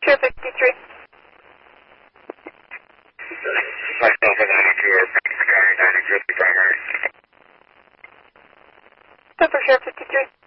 Sheriff 53. Myself at 92 or 92 primary. Pepper Sheriff 53.